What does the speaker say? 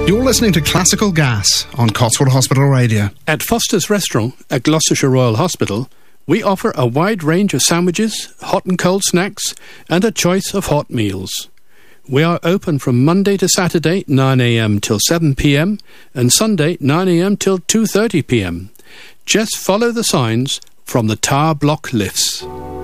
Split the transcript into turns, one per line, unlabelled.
You're listening to Classical Gas on Cotswold Hospital Radio.
At Foster's Restaurant at Gloucestershire Royal Hospital, we offer a wide range of sandwiches, hot and cold snacks, and a choice of hot meals. We are open from Monday to Saturday, 9 a.m. till 7 p.m, and Sunday, 9 a.m. till 2:30 p.m. Just follow the signs from the tower block lifts.